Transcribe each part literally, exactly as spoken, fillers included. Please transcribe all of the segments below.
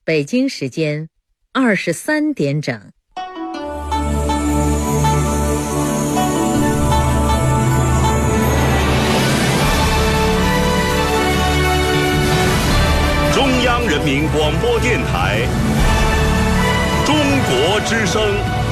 北京时间二十三点整。 中央人民广播电台中国之声。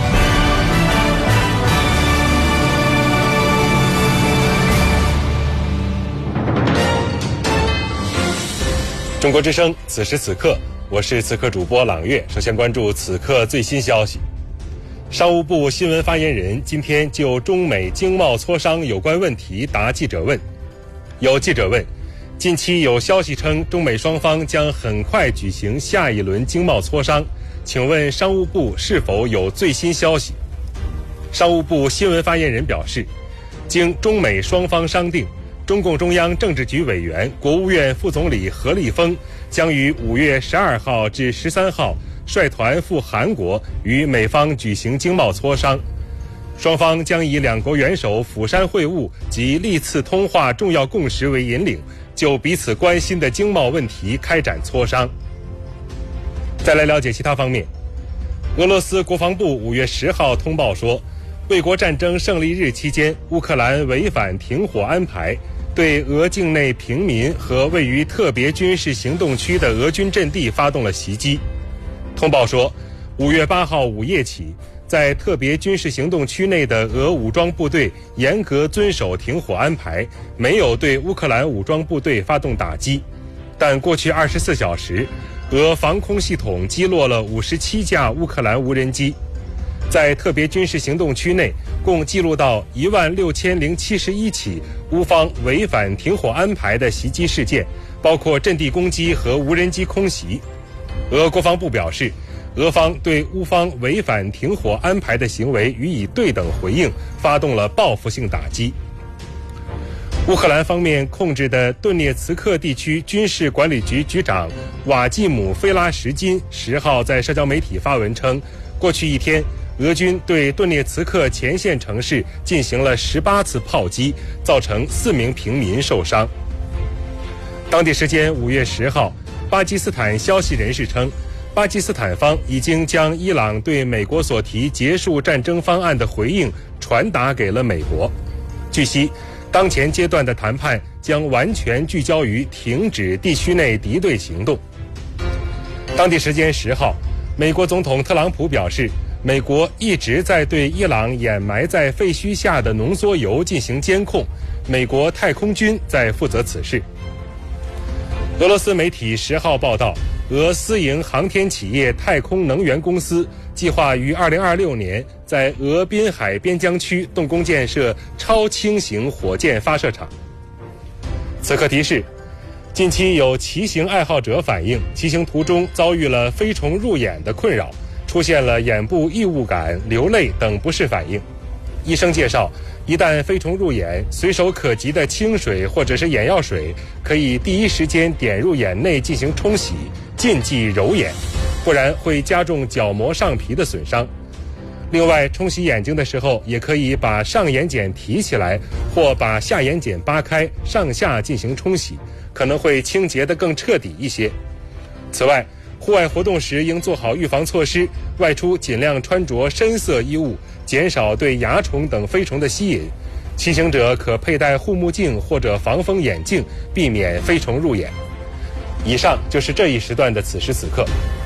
中国之声，此时此刻，我是此刻主播朗月。首先关注此刻最新消息。商务部新闻发言人今天就中美经贸磋商有关问题答记者问。有记者问，近期有消息称中美双方将很快举行下一轮经贸磋商，请问商务部是否有最新消息？商务部新闻发言人表示，经中美双方商定，中共中央政治局委员、国务院副总理何立峰将于五月十二号至十三号率团赴韩国与美方举行经贸磋商。双方将以两国元首釜山会晤及历次通话重要共识为引领，就彼此关心的经贸问题开展磋商。再来了解其他方面，俄罗斯国防部五月十号通报说，卫国战争胜利日期间，乌克兰违反停火安排，对俄境内平民和位于特别军事行动区的俄军阵地发动了袭击。通报说，五月八号午夜起，在特别军事行动区内的俄武装部队严格遵守停火安排，没有对乌克兰武装部队发动打击。但过去二十四小时，俄防空系统击落了五十七架乌克兰无人机。在特别军事行动区内，共记录到一万六千零七十一起乌方违反停火安排的袭击事件，包括阵地攻击和无人机空袭。俄国防部表示，俄方对乌方违反停火安排的行为予以对等回应，发动了报复性打击。乌克兰方面控制的顿涅茨克地区军事管理局局长瓦季姆·菲拉什金十号在社交媒体发文称，过去一天，俄军对顿涅茨克前线城市进行了十八次炮击，造成四名平民受伤。当地时间五月十号，巴基斯坦消息人士称，巴基斯坦方已经将伊朗对美国所提结束战争方案的回应传达给了美国。据悉，当前阶段的谈判将完全聚焦于停止地区内敌对行动。当地时间十号，美国总统特朗普表示，美国一直在对伊朗掩埋在废墟下的浓缩铀进行监控，美国太空军在负责此事。俄罗斯媒体十号报道，俄私营航天企业太空能源公司计划于二零二六年在俄滨海边疆区动工建设超轻型火箭发射场。此刻提示，近期有骑行爱好者反映，骑行途中遭遇了飞虫入眼的困扰，出现了眼部异物感、流泪等不适反应。医生介绍，一旦飞虫入眼，随手可及的清水或者是眼药水可以第一时间点入眼内进行冲洗，禁忌揉眼，不然会加重角膜上皮的损伤。另外，冲洗眼睛的时候，也可以把上眼睑提起来，或把下眼睑扒开，上下进行冲洗，可能会清洁得更彻底一些。此外，户外活动时应做好预防措施，外出尽量穿着深色衣物，减少对蚜虫等飞虫的吸引。骑行者可佩戴护目镜或者防风眼镜，避免飞虫入眼。以上就是这一时段的此时此刻。